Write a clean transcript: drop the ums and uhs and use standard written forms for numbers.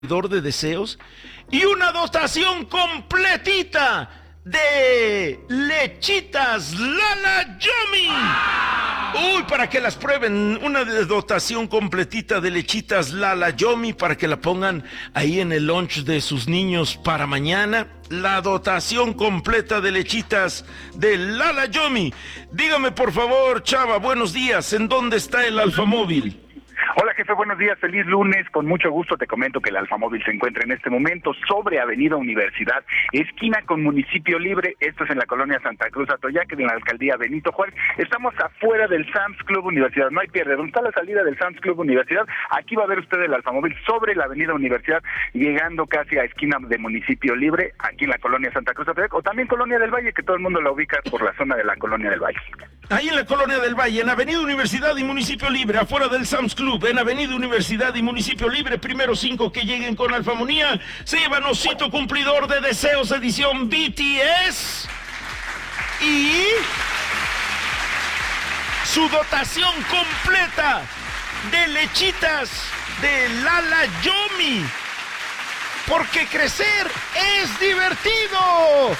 de deseos y una dotación completita de lechitas Lala Yomi. Uy, para que las prueben, una dotación completita de lechitas Lala Yomi para que la pongan ahí en el lunch de sus niños para mañana. La dotación completa de lechitas de Lala Yomi. Dígame por favor, Chava, buenos días, ¿en dónde está el Alfamóvil? Hola jefe, buenos días, feliz lunes. Con mucho gusto te comento que el Alfamóvil se encuentra en este momento sobre Avenida Universidad, esquina con Municipio Libre. Esto es en la colonia Santa Cruz Atoyac, en la alcaldía Benito Juárez. Estamos afuera del Sam's Club Universidad, no hay pierde. ¿Dónde está la salida del Sam's Club Universidad? Aquí va a ver usted el Alfamóvil sobre la Avenida Universidad, llegando casi a esquina de Municipio Libre, aquí en la colonia Santa Cruz Atoyac, o también Colonia del Valle, que todo el mundo la ubica por la zona de la Colonia del Valle. Ahí en la Colonia del Valle, en Avenida Universidad y Municipio Libre, afuera del Sam's Club, en Avenida Universidad y Municipio Libre, primero 5 que lleguen con Alfamonía, se llevan osito cumplidor de deseos edición BTS y su dotación completa de lechitas de Lala Yomi, porque crecer es divertido.